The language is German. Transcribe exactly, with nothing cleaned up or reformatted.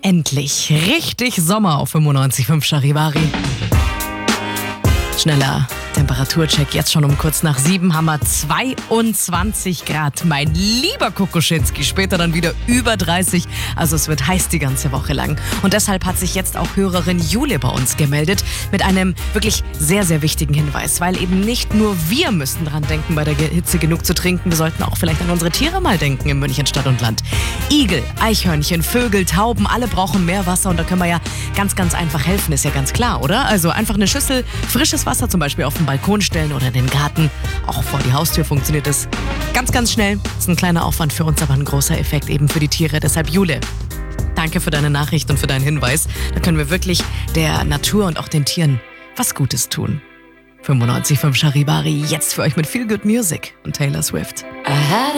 endlich richtig Sommer auf fünfundneunzig Komma fünf Charivari. Schneller Temperaturcheck, jetzt schon um kurz nach sieben haben wir zweiundzwanzig Grad. Mein lieber Kokoschinski, später dann wieder über dreißig. Also es wird heiß die ganze Woche lang. Und deshalb hat sich jetzt auch Hörerin Jule bei uns gemeldet mit einem wirklich sehr, sehr wichtigen Hinweis. Weil eben nicht nur wir müssen dran denken, bei der Hitze genug zu trinken. Wir sollten auch vielleicht an unsere Tiere mal denken in München Stadt und Land. Igel, Eichhörnchen, Vögel, Tauben, alle brauchen mehr Wasser. Und da können wir ja ganz, ganz einfach helfen, ist ja ganz klar, oder? Also einfach eine Schüssel frisches Wasser zum Beispiel auf den Balkon stellen oder in den Garten. Auch vor die Haustür funktioniert es ganz, ganz schnell. Das ist ein kleiner Aufwand für uns, aber ein großer Effekt eben für die Tiere. Deshalb Jule, danke für deine Nachricht und für deinen Hinweis. Da können wir wirklich der Natur und auch den Tieren was Gutes tun. fünfundneunzig Komma fünf Charivari, jetzt für euch mit Feel Good Music und Taylor Swift.